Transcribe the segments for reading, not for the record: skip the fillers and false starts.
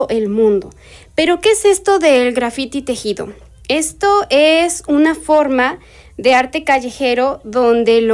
el mundo. Pero, ¿qué es esto del graffiti tejido? Esto es una forma de arte callejero donde el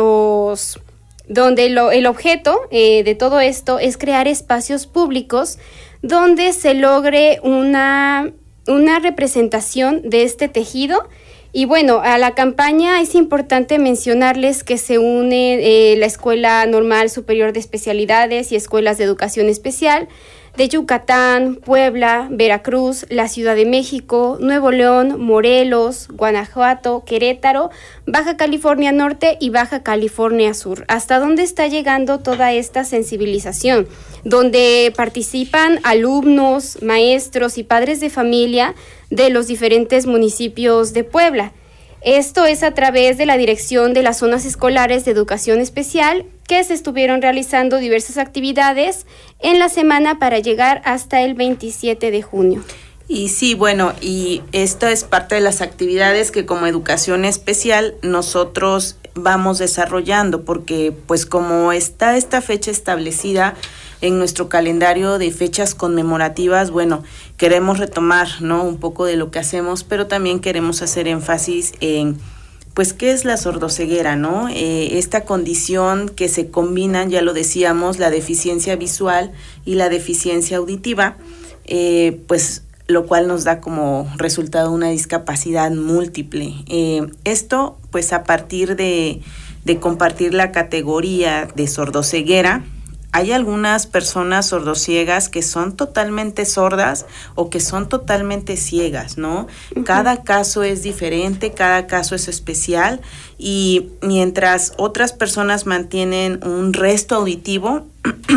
objeto de todo esto es crear espacios públicos donde se logre una representación de este tejido. Y bueno, a la campaña es importante mencionarles que se une la Escuela Normal Superior de Especialidades y Escuelas de Educación Especial de Yucatán, Puebla, Veracruz, la Ciudad de México, Nuevo León, Morelos, Guanajuato, Querétaro, Baja California Norte y Baja California Sur. ¿Hasta dónde está llegando toda esta sensibilización? Donde participan alumnos, maestros y padres de familia de los diferentes municipios de Puebla. Esto es a través de la dirección de las zonas escolares de educación especial, que se estuvieron realizando diversas actividades en la semana para llegar hasta el 27 de junio. Y sí, bueno, y esto es parte de las actividades que como educación especial nosotros vamos desarrollando, porque pues como está esta fecha establecida en nuestro calendario de fechas conmemorativas, bueno, queremos retomar, ¿no?, un poco de lo que hacemos, pero también queremos hacer énfasis en, pues, ¿qué es la sordoceguera, no? Esta condición que se combinan, ya lo decíamos, la deficiencia visual y la deficiencia auditiva, pues, lo cual nos da como resultado una discapacidad múltiple. Esto, pues, a partir de compartir la categoría de sordoceguera. Hay algunas personas sordociegas que son totalmente sordas o que son totalmente ciegas, ¿no? Uh-huh. Cada caso es diferente, cada caso es especial, y mientras otras personas mantienen un resto auditivo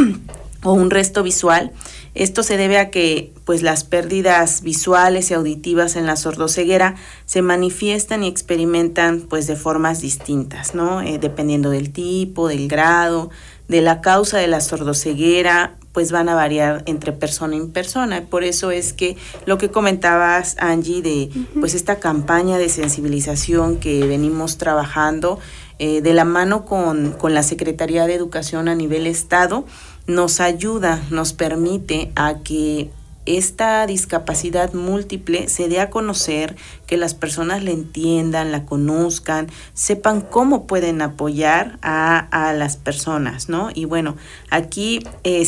o un resto visual, esto se debe a que pues las pérdidas visuales y auditivas en la sordoceguera se manifiestan y experimentan pues de formas distintas, ¿no? Dependiendo del tipo, del grado, de la causa de la sordoceguera, pues van a variar entre persona y persona. Por eso es que lo que comentabas, Angie, de pues esta campaña de sensibilización que venimos trabajando de la mano con la Secretaría de Educación a nivel estado, nos ayuda, nos permite a que esta discapacidad múltiple se dé a conocer, que las personas la entiendan, la conozcan, sepan cómo pueden apoyar a las personas, ¿no? Y bueno, aquí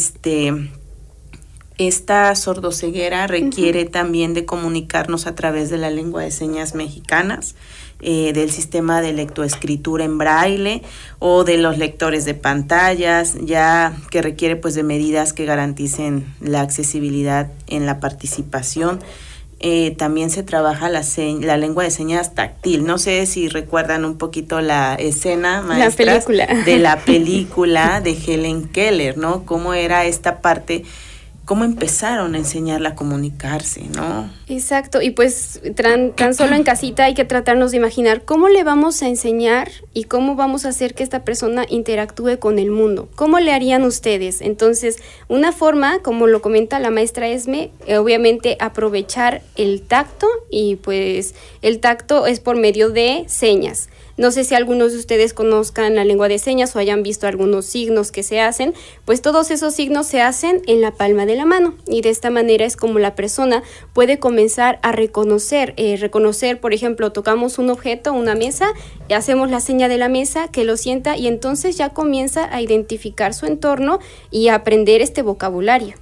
esta sordoceguera requiere también de comunicarnos a través de la lengua de señas mexicanas, del sistema de lectoescritura en braille o de los lectores de pantallas, ya que requiere pues de medidas que garanticen la accesibilidad en la participación. También se trabaja la lengua de señas táctil. No sé si recuerdan un poquito la escena, maestras, de la película de Helen Keller, ¿no? Cómo era esta parte, cómo empezaron a enseñarla a comunicarse, ¿no? Exacto, y pues tan solo en casita hay que tratarnos de imaginar cómo le vamos a enseñar y cómo vamos a hacer que esta persona interactúe con el mundo. ¿Cómo le harían ustedes? Entonces, una forma, como lo comenta la maestra Esme, obviamente aprovechar el tacto, y pues el tacto es por medio de señas. No sé si algunos de ustedes conozcan la lengua de señas o hayan visto algunos signos que se hacen, pues todos esos signos se hacen en la palma de la mano, y de esta manera es como la persona puede comenzar a reconocer, por ejemplo, tocamos un objeto, una mesa, y hacemos la seña de la mesa, que lo sienta, y entonces ya comienza a identificar su entorno y a aprender este vocabulario.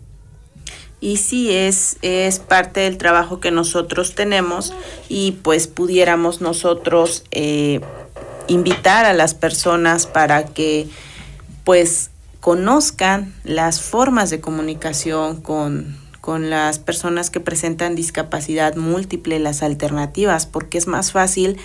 Y sí, es parte del trabajo que nosotros tenemos, y pues pudiéramos nosotros invitar a las personas para que pues conozcan las formas de comunicación con las personas que presentan discapacidad múltiple, las alternativas, porque es más fácil,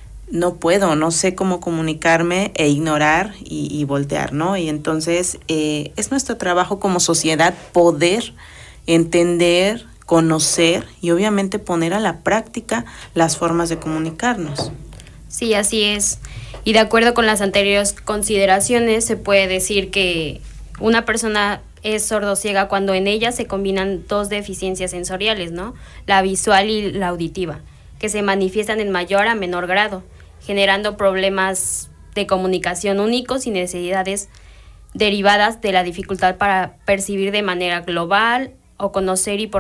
no sé cómo comunicarme e ignorar y voltear, ¿no? Y entonces es nuestro trabajo como sociedad poder entender, conocer y obviamente poner a la práctica las formas de comunicarnos. Sí, así es. Y de acuerdo con las anteriores consideraciones, se puede decir que una persona es sordociega cuando en ella se combinan dos deficiencias sensoriales, ¿no? La visual y la auditiva, que se manifiestan en mayor a menor grado, generando problemas de comunicación únicos y necesidades derivadas de la dificultad para percibir de manera global o conocer y por